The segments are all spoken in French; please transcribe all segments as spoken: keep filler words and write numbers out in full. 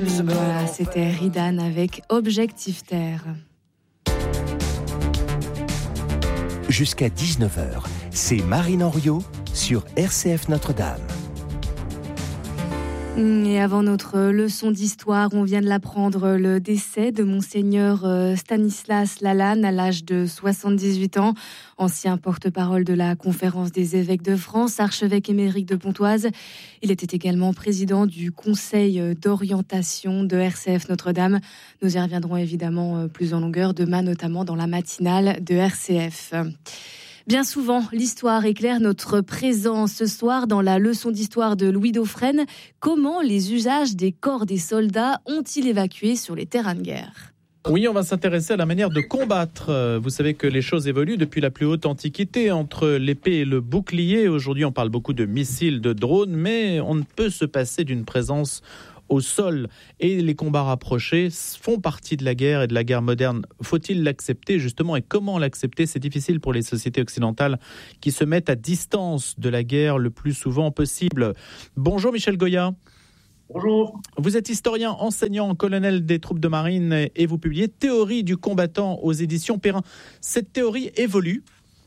Voilà, c'était Ridan avec Objectif Terre. Jusqu'à dix-neuf heures, c'est Marine Henriot sur R C F Notre-Dame. Et avant notre leçon d'histoire, on vient de l'apprendre, le décès de Monseigneur Stanislas Lalanne à l'âge de soixante-dix-huit ans, ancien porte-parole de la Conférence des évêques de France, archevêque émérite de Pontoise. Il était également président du Conseil d'orientation de R C F Notre-Dame. Nous y reviendrons évidemment plus en longueur demain, notamment dans la matinale de R C F. Bien souvent, l'histoire éclaire notre présent. Ce soir, dans la leçon d'histoire de Louis Dauphren, comment les usages des corps des soldats ont-ils évacué sur les terrains de guerre ? Oui, on va s'intéresser à la manière de combattre. Vous savez que les choses évoluent depuis la plus haute antiquité, entre l'épée et le bouclier. Aujourd'hui, on parle beaucoup de missiles, de drones, mais on ne peut se passer d'une présence au sol. Et les combats rapprochés font partie de la guerre et de la guerre moderne. Faut-il l'accepter justement, et comment l'accepter ? C'est difficile pour les sociétés occidentales qui se mettent à distance de la guerre le plus souvent possible. Bonjour Michel Goya. Bonjour. Vous êtes historien, enseignant, colonel des troupes de marine et vous publiez Théorie du combattant aux éditions Perrin. Cette théorie évolue ?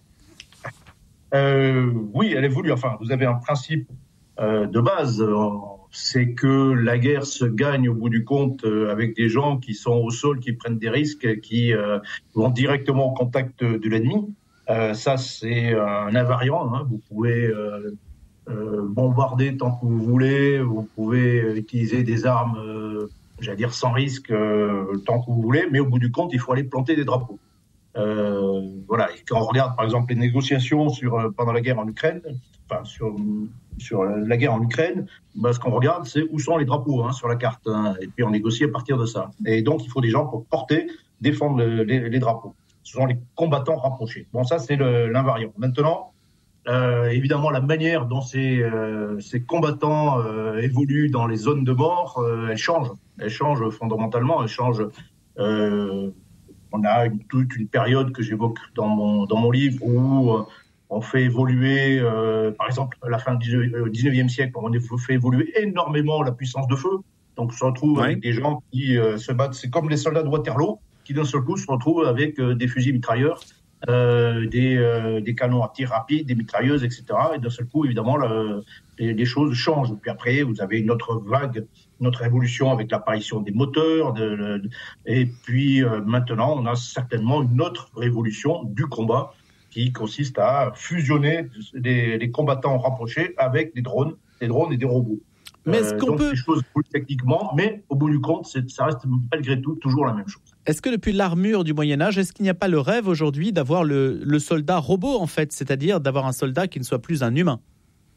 euh, Oui, elle évolue. Enfin, vous avez un principe euh, de base. Euh, c'est que la guerre se gagne au bout du compte euh, avec des gens qui sont au sol, qui prennent des risques, qui euh, vont directement au contact de l'ennemi. Euh, ça, c'est un invariant. Hein. Vous pouvez euh, euh, bombarder tant que vous voulez, vous pouvez utiliser des armes, euh, j'allais dire sans risque, euh, tant que vous voulez, mais au bout du compte, il faut aller planter des drapeaux. Euh, voilà. Et quand on regarde, par exemple, les négociations sur pendant la guerre en Ukraine, enfin sur sur la guerre en Ukraine, bah, ce qu'on regarde, c'est où sont les drapeaux hein, sur la carte, hein, et puis on négocie à partir de ça. Et donc, il faut des gens pour porter, défendre le, les, les drapeaux. Ce sont les combattants rapprochés. Bon, ça, c'est le, l'invariant. Maintenant, euh, évidemment, la manière dont ces, euh, ces combattants euh, évoluent dans les zones de mort, euh, elle change. Elle change fondamentalement. Elle change. Euh, on a une, toute une période que j'évoque dans mon dans mon livre où euh, on fait évoluer, euh, par exemple, à la fin du dix-neuvième siècle, on fait évoluer énormément la puissance de feu. Donc, on se retrouve ouais. avec des gens qui euh, se battent. C'est comme les soldats de Waterloo, qui d'un seul coup se retrouvent avec euh, des fusils mitrailleurs, euh, des, euh, des canons à tir rapide, des mitrailleuses, et cetera. Et d'un seul coup, évidemment, le, les, les choses changent. Puis après, vous avez une autre vague, une autre évolution avec l'apparition des moteurs. De, de, et puis euh, maintenant, on a certainement une autre révolution du combat, qui consiste à fusionner des, des combattants rapprochés avec des drones, des drones et des robots. Mais est-ce qu'on euh, donc peut... des choses techniquement, mais au bout du compte, c'est, ça reste malgré tout toujours la même chose. Est-ce que depuis l'armure du Moyen-Âge, est-ce qu'il n'y a pas le rêve aujourd'hui d'avoir le, le soldat robot, en fait, c'est-à-dire d'avoir un soldat qui ne soit plus un humain ?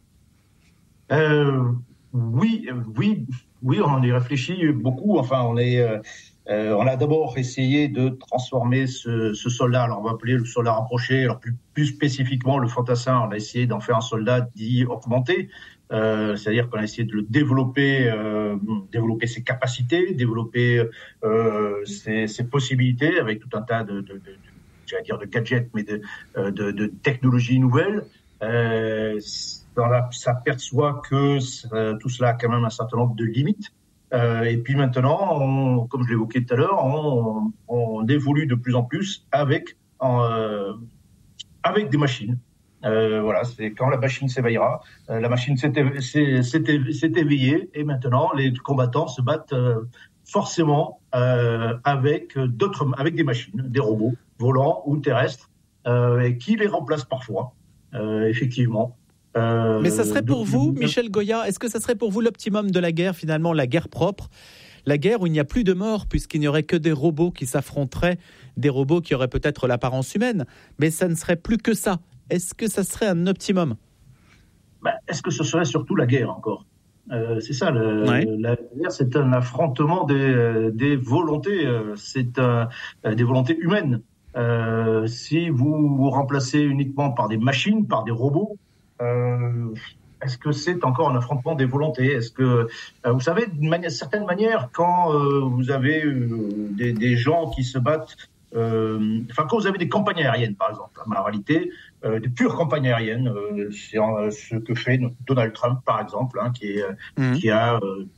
euh, Oui, oui, oui, on y réfléchit beaucoup. Enfin, on est... Euh, Euh, on a d'abord essayé de transformer ce, ce soldat, alors on va appeler le soldat rapproché, alors plus, plus spécifiquement le fantassin, on a essayé d'en faire un soldat dit augmenté, euh, c'est-à-dire qu'on a essayé de le développer, euh, développer ses capacités, développer euh, ses, ses possibilités avec tout un tas de, de, de, de j'allais dire de gadgets, mais de, de, de technologies nouvelles. Euh, on s'aperçoit que tout cela a quand même un certain nombre de limites. Euh, et puis maintenant, on, comme je l'évoquais tout à l'heure, on, on évolue de plus en plus avec, en, euh, avec des machines. Euh, voilà, c'est quand la machine s'éveillera, euh, la machine s'est, s'est, s'est, s'est éveillée et maintenant les combattants se battent euh, forcément euh, avec d'autres, avec des machines, des robots volants ou terrestres, euh, et qui les remplacent parfois, euh, effectivement. Euh, Mais ça serait pour de... vous, Michel Goya, est-ce que ça serait pour vous l'optimum de la guerre, finalement, la guerre propre, la guerre où il n'y a plus de morts, puisqu'il n'y aurait que des robots qui s'affronteraient, des robots qui auraient peut-être l'apparence humaine, mais ça ne serait plus que ça. Est-ce que ça serait un optimum ? Ben, est-ce que ce serait surtout la guerre, encore ? euh, C'est ça, le, ouais. la guerre, c'est un affrontement des, des volontés, c'est un, des volontés humaines. Euh, si vous vous remplacez uniquement par des machines, par des robots, Euh, est-ce que c'est encore un affrontement des volontés ? Est-ce que, euh, vous savez, d'une manière, certaine manière, quand euh, vous avez euh, des, des gens qui se battent, euh, enfin quand vous avez des campagnes aériennes, par exemple, en réalité, euh, des pures campagnes aériennes, euh, c'est euh, ce que fait Donald Trump, par exemple, hein, qui, est, mmh. qui a euh,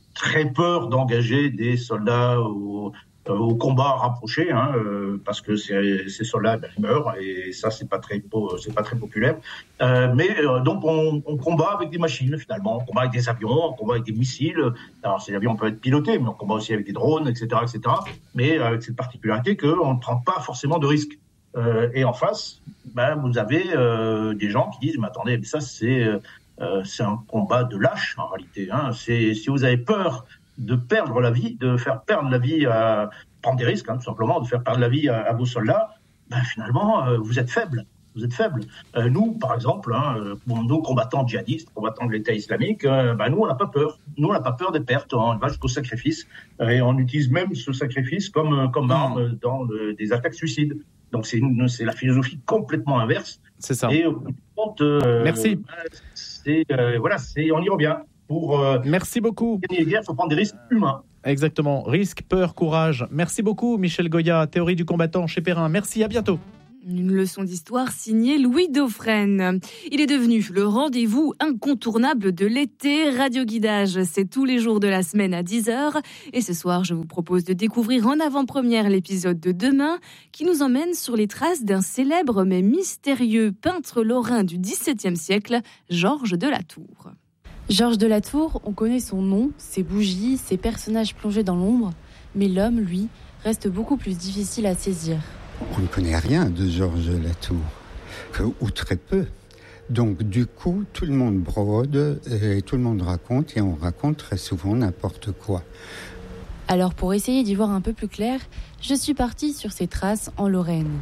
très peur d'engager des soldats au, euh, au combat rapproché, hein, euh, parce que ces, ces soldats ben, meurent et ça c'est pas très c'est pas très populaire. Euh, mais euh, donc on, on combat avec des machines finalement, on combat avec des avions, on combat avec des missiles. Alors ces avions peuvent être pilotés, mais on combat aussi avec des drones, et cetera, et cetera. Mais avec cette particularité qu'on ne prend pas forcément de risques. Euh, et en face, ben, vous avez euh, des gens qui disent mais attendez, mais ça c'est euh, c'est un combat de lâche en réalité. Hein. C'est si vous avez peur de perdre la vie, de faire perdre la vie, à prendre des risques, hein, tout simplement, de faire perdre la vie à, à vos soldats, ben finalement, euh, vous êtes faible. Vous êtes faible. Euh, nous, par exemple, hein, nos combattants djihadistes, combattants de l'État islamique, euh, ben nous, on n'a pas peur. Nous, on n'a pas peur des pertes. On va jusqu'au sacrifice. Euh, et on utilise même ce sacrifice comme, comme arme dans le, des attaques suicides. Donc, c'est, une, c'est la philosophie complètement inverse. C'est ça. Et au bout du compte, euh, merci. Ben, c'est, euh, voilà, c'est, on y revient. Pour euh, Merci beaucoup. gagner les guerres, il faut prendre des risques humains. Exactement. Risque, peur, courage. Merci beaucoup, Michel Goya, théorie du combattant chez Perrin. Merci, à bientôt. Une leçon d'histoire signée Louis Dauphren. Il est devenu le rendez-vous incontournable de l'été. Radio Guidage, c'est tous les jours de la semaine à dix heures. Et ce soir, je vous propose de découvrir en avant-première l'épisode de demain qui nous emmène sur les traces d'un célèbre mais mystérieux peintre lorrain du dix-septième siècle, Georges de la Tour. Georges de la Tour, on connaît son nom, ses bougies, ses personnages plongés dans l'ombre, mais l'homme, lui, reste beaucoup plus difficile à saisir. On ne connaît rien de Georges de la Tour, ou très peu. Donc du coup, tout le monde brode, et tout le monde raconte, et on raconte très souvent n'importe quoi. Alors pour essayer d'y voir un peu plus clair, je suis partie sur ses traces en Lorraine.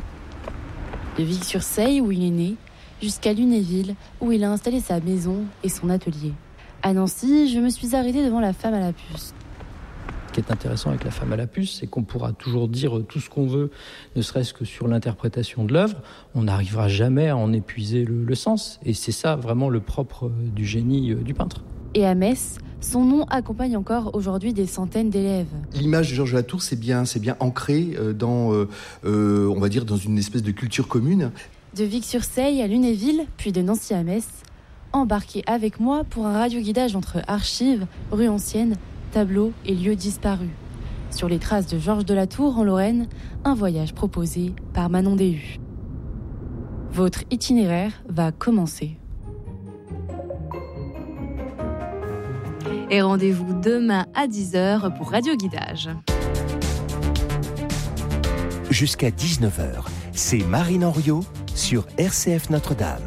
De Vic-sur-Seille, où il est né, jusqu'à Lunéville, où il a installé sa maison et son atelier. À Nancy, je me suis arrêtée devant la femme à la puce. Ce qui est intéressant avec la femme à la puce, c'est qu'on pourra toujours dire tout ce qu'on veut, ne serait-ce que sur l'interprétation de l'œuvre. On n'arrivera jamais à en épuiser le, le sens. Et c'est ça vraiment le propre du génie du peintre. Et à Metz, son nom accompagne encore aujourd'hui des centaines d'élèves. L'image de Georges de la Tour, c'est bien, c'est bien ancré dans, euh, euh, on va dire, dans une espèce de culture commune. De Vic-sur-Seille à Lunéville, puis de Nancy à Metz, embarquez avec moi pour un radioguidage entre archives, rues anciennes, tableaux et lieux disparus. Sur les traces de Georges de la Tour en Lorraine, un voyage proposé par Manon Déhu. Votre itinéraire va commencer. Et rendez-vous demain à dix heures pour Radio Guidage. Jusqu'à dix-neuf heures, c'est Marine Henriot sur R C F Notre-Dame.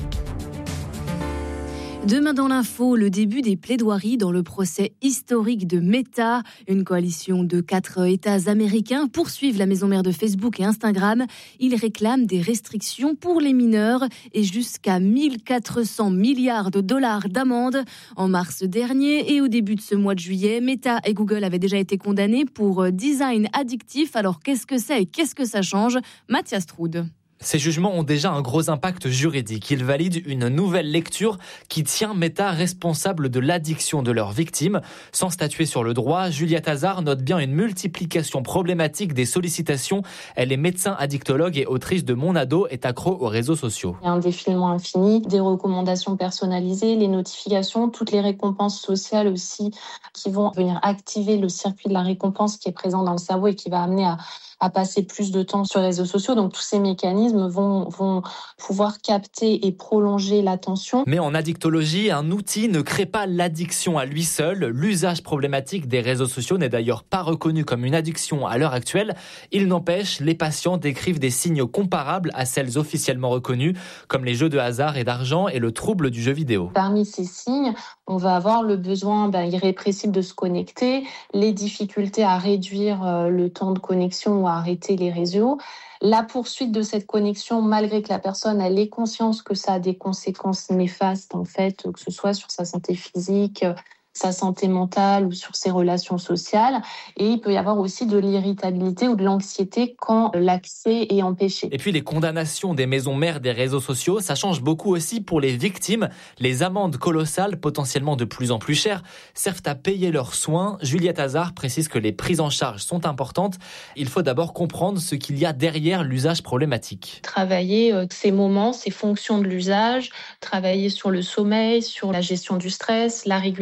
Demain dans l'info, le début des plaidoiries dans le procès historique de Meta. Une coalition de quatre États américains poursuivent la maison mère de Facebook et Instagram. Ils réclament des restrictions pour les mineurs et jusqu'à mille quatre cents milliards de dollars d'amende. En mars dernier et au début de ce mois de juillet, Meta et Google avaient déjà été condamnés pour design addictif. Alors qu'est-ce que c'est et qu'est-ce que ça change ? Mathias Troud. Ces jugements ont déjà un gros impact juridique. Ils valident une nouvelle lecture qui tient Meta responsable de l'addiction de leurs victimes. Sans statuer sur le droit, Juliette Hazard note bien une multiplication problématique des sollicitations. Elle est médecin addictologue et autrice de Mon ado est accro aux réseaux sociaux. Il y a un défilement infini, des recommandations personnalisées, les notifications, toutes les récompenses sociales aussi qui vont venir activer le circuit de la récompense qui est présent dans le cerveau et qui va amener à à passer plus de temps sur les réseaux sociaux. Donc tous ces mécanismes vont, vont pouvoir capter et prolonger l'attention. Mais en addictologie, un outil ne crée pas l'addiction à lui seul. L'usage problématique des réseaux sociaux n'est d'ailleurs pas reconnu comme une addiction à l'heure actuelle. Il n'empêche, les patients décrivent des signes comparables à celles officiellement reconnues, comme les jeux de hasard et d'argent et le trouble du jeu vidéo. Parmi ces signes, on va avoir le besoin ben, irrépressible de se connecter, les difficultés à réduire euh, le temps de connexion ou à arrêter les réseaux, la poursuite de cette connexion malgré que la personne elle ait conscience que ça a des conséquences néfastes en fait, que ce soit sur sa santé physique, sa santé mentale ou sur ses relations sociales. Et il peut y avoir aussi de l'irritabilité ou de l'anxiété quand l'accès est empêché. Et puis les condamnations des maisons mères des réseaux sociaux, ça change beaucoup aussi pour les victimes. Les amendes colossales, potentiellement de plus en plus chères, servent à payer leurs soins. Juliette Hazard précise que les prises en charge sont importantes. Il faut d'abord comprendre ce qu'il y a derrière l'usage problématique. Travailler euh, ces moments, ces fonctions de l'usage, travailler sur le sommeil, sur la gestion du stress, la régulation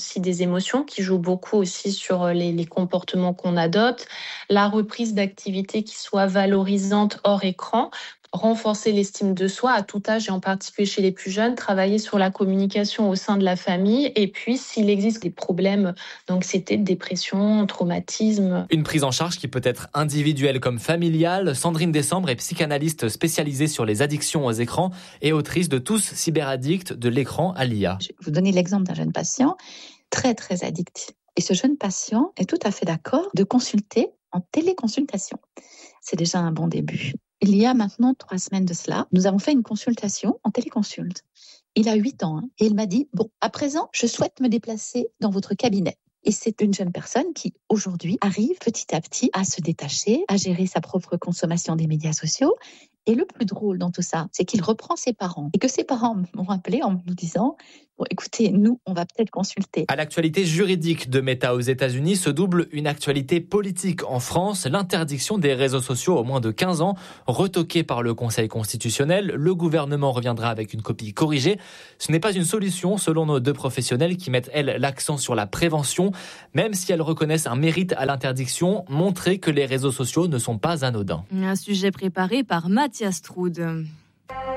aussi des émotions qui jouent beaucoup aussi sur les, les comportements qu'on adopte, la reprise d'activités qui soient valorisantes hors écran, renforcer l'estime de soi à tout âge et en particulier chez les plus jeunes, travailler sur la communication au sein de la famille et puis s'il existe des problèmes d'anxiété, de dépression, traumatisme. Une prise en charge qui peut être individuelle comme familiale. Sandrine Décembre est psychanalyste spécialisée sur les addictions aux écrans et autrice de Tous cyberaddicts, de l'écran à l'I A. Je vais vous donner l'exemple d'un jeune patient très très addict. Et ce jeune patient est tout à fait d'accord de consulter en téléconsultation. C'est déjà un bon début. Il y a maintenant trois semaines de cela, nous avons fait une consultation en téléconsulte. Il a huit ans hein, et il m'a dit « Bon, à présent, je souhaite me déplacer dans votre cabinet ». Et c'est une jeune personne qui, aujourd'hui, arrive petit à petit à se détacher, à gérer sa propre consommation des médias sociaux. Et le plus drôle dans tout ça, c'est qu'il reprend ses parents. Et que ses parents m'ont appelé en nous disant « Bon, écoutez, nous, on va peut-être consulter ». À l'actualité juridique de Meta aux États-Unis se double une actualité politique en France. L'interdiction des réseaux sociaux aux moins de quinze ans, retoquée par le Conseil constitutionnel. Le gouvernement reviendra avec une copie corrigée. Ce n'est pas une solution, selon nos deux professionnels qui mettent, elles, l'accent sur la prévention. Même si elles reconnaissent un mérite à l'interdiction, montrer que les réseaux sociaux ne sont pas anodins. Un sujet préparé par Mathias Troud.